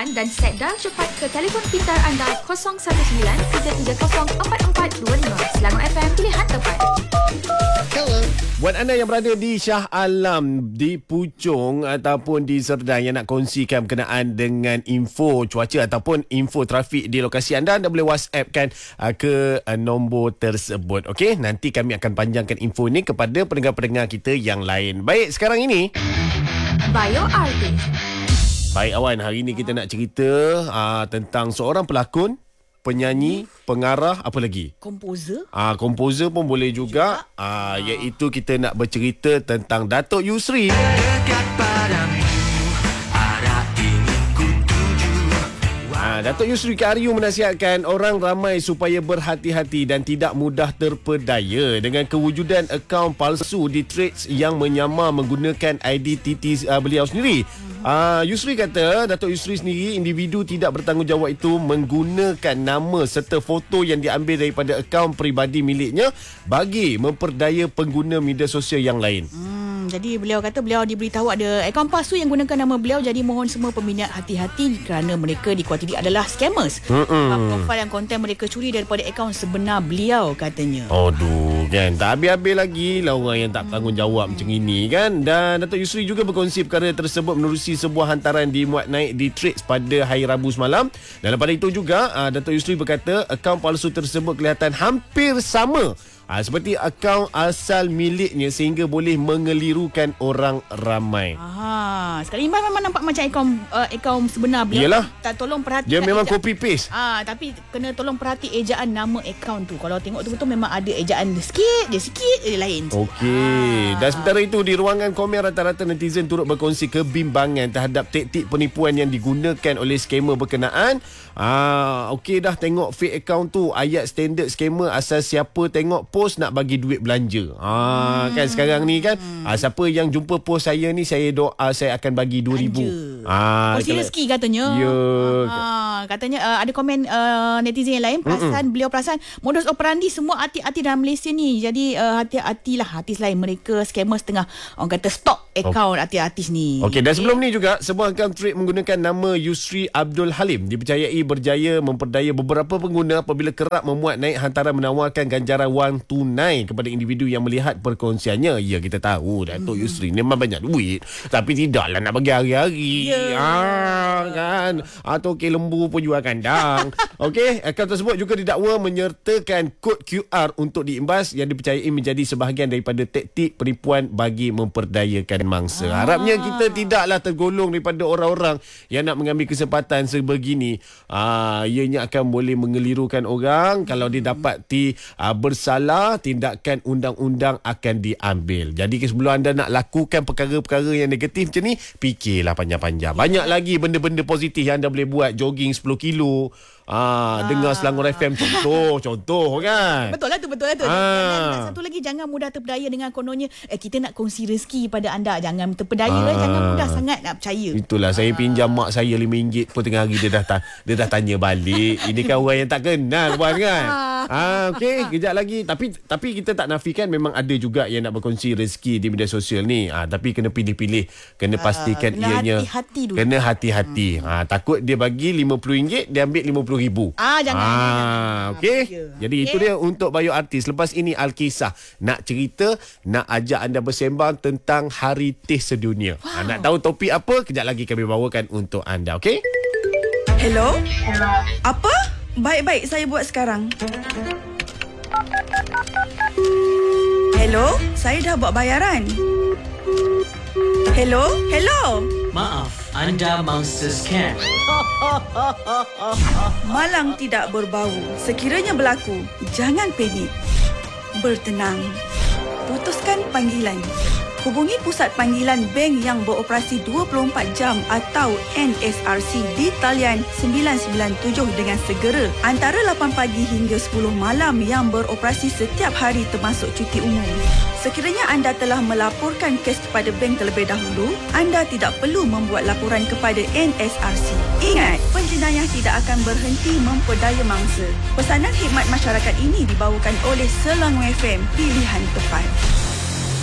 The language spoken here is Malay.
tekan dan set dial cepat ke telefon pintar anda 019-330-4425. Selangor FM, pilihan tepat. Hello. Buat anda yang berada di Shah Alam, di Puchong ataupun di Serdang yang nak kongsikan berkenaan dengan info cuaca ataupun info trafik di lokasi anda boleh WhatsAppkan ke nombor tersebut. Okey, nanti kami akan panjangkan info ini kepada pendengar-pendengar kita yang lain. Baik, sekarang ini Bio Artist. Baik Awan, hari ini kita nak cerita tentang seorang pelakon, penyanyi, pengarah, apa lagi? Komposer. Komposer pun boleh juga. Iaitu kita nak bercerita tentang Datuk Yusri. Dekat padamu ada ingin ku tuju. Datuk Yusri Karyu menasihatkan orang ramai supaya berhati-hati dan tidak mudah terpedaya dengan kewujudan akaun palsu di Threads yang menyamar menggunakan identiti beliau sendiri. Yusri kata Datuk Yusri sendiri, individu tidak bertanggungjawab itu menggunakan nama serta foto yang diambil daripada akaun peribadi miliknya bagi memperdaya pengguna media sosial yang lain. Jadi beliau kata beliau diberitahu ada akaun palsu yang gunakan nama beliau. Jadi mohon semua peminat hati-hati kerana mereka dikuatiri adalah scammers. Profil yang konten mereka curi daripada akaun sebenar beliau katanya. Aduh kan, tak habis-habis lagi lah orang yang tak bertanggungjawab macam ini kan. Dan Datuk Yusri juga berkongsi perkara tersebut menerusi sebuah hantaran dimuat naik di Threads pada hari Rabu semalam. Dan pada itu juga Datuk Yusri berkata akaun palsu tersebut kelihatan hampir sama seperti akaun asal miliknya sehingga boleh mengelirukan orang ramai. Sekali memang nampak macam akaun sebenar beliau. Yelah, tak tolong perhati. dia memang copy paste. Tapi kena tolong perhati ejaan nama akaun tu. Kalau tengok betul-betul memang ada ejaan sikit je lain. Okey. Dan sementara itu di ruangan komen rata-rata netizen turut berkongsi kebimbangan terhadap taktik penipuan yang digunakan oleh skamer berkenaan. Okey dah tengok fake account tu, ayat standard skamer asal siapa tengok post nak bagi duit belanja. Kan sekarang ni kan siapa yang jumpa post saya ni, saya doa saya akan bagi 2,000. Post rezeki katanya. Ya. Katanya ada komen netizen yang lain beliau perasan modus operandi semua artis-artis dalam Malaysia ni. Jadi hati-hatilah artis lain, mereka scammer setengah orang kata stok akaun artis-artis ni. Okey, dan sebelum ni juga sebuah akaun thread menggunakan nama Yusri Abdul Halim dipercayai berjaya memperdaya beberapa pengguna apabila kerap memuat naik hantaran menawarkan ganjaran wang tunai kepada individu yang melihat perkongsiannya. Ya, kita tahu Datuk Yusri ni memang banyak duit, tapi tidaklah nak bagi hari-hari. Kan. Atau okey lembu pun jual kandang. Okey, akaun tersebut juga didakwa menyertakan kod QR untuk diimbas yang dipercayai menjadi sebahagian daripada taktik penipuan bagi memperdayakan mangsa. Harapnya kita tidaklah tergolong daripada orang-orang yang nak mengambil kesempatan sebegini. Ianya akan boleh mengelirukan orang. Kalau didapati bersalah, tindakan undang-undang akan diambil. Jadi sebelum anda nak lakukan perkara-perkara yang negatif macam ni, fikirlah panjang-panjang. Banyak lagi benda-benda positif yang anda boleh buat. Jogging 10 kilo, dengar Selangor FM contoh kan. Betul lah tu. Dan satu lagi, jangan mudah terpedaya dengan kononnya kita nak kongsi rezeki pada anda. Jangan terpedaya, jangan mudah sangat nak percaya. Itulah, saya pinjam mak saya RM5 pun tengah hari dia dah tanya balik. Ini kan orang yang tak kenal buat kan. Okey, kejap lagi. Tapi kita tak nafikan memang ada juga yang nak berkongsi rezeki di media sosial ni. Tapi kena pilih-pilih, kena pastikan ianya hati-hati dulu. Kena hati-hati. Takut dia bagi RM50, dia ambil RM50,000. Jangan. Okey. Jadi itu dia untuk Bio Artis. Lepas ini Alkisah nak cerita, nak ajak anda bersembang tentang Hari Teh Sedunia. Nak tahu topik apa? Kejap lagi kami bawakan untuk anda. Okey? Hello? Apa? Baik-baik, saya buat sekarang. Hello? Saya dah buat bayaran. Hello? Maaf, anda mangsa scam. Malang tidak berbau. Sekiranya berlaku, jangan panik. Bertenang. Putuskan panggilan. Hubungi Pusat Panggilan Bank yang beroperasi 24 jam atau NSRC di talian 997 dengan segera antara 8 pagi hingga 10 malam yang beroperasi setiap hari termasuk cuti umum. Sekiranya anda telah melaporkan kes kepada bank terlebih dahulu, anda tidak perlu membuat laporan kepada NSRC. Ingat, penjenayah tidak akan berhenti memperdaya mangsa. Pesanan khidmat masyarakat ini dibawakan oleh Selangor FM, pilihan tepat.